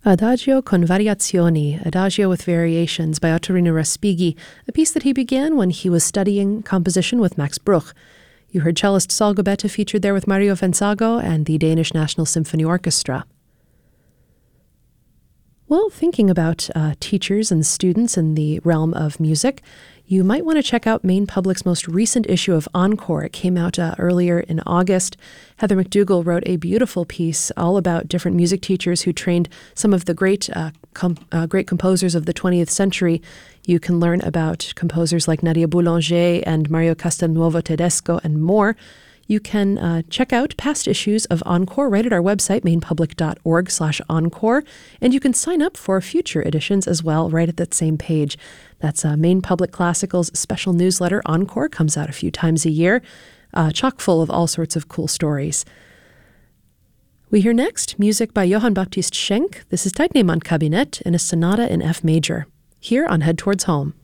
Adagio con variazioni, Adagio with Variations by Ottorino Respighi, a piece that he began when he was studying composition with Max Bruch. You heard cellist Saul Gubetta featured there with Mario Venzago and the Danish National Symphony Orchestra. Well, thinking about teachers and students in the realm of music, you might want to check out Maine Public's most recent issue of Encore. It came out earlier in August. Heather McDougall wrote a beautiful piece all about different music teachers who trained some of the great composers of the 20th century. You can learn about composers like Nadia Boulanger and Mario Castelnuovo Tedesco and more. You can check out past issues of Encore right at our website, mainepublic.org/encore, and you can sign up for future editions as well right at that same page. That's Maine Public Classical's special newsletter, Encore, comes out a few times a year, chock full of all sorts of cool stories. We hear next music by Johann Baptist Schenk. This is Teilnehmern Kabinett in a sonata in F major, here on Head Towards Home.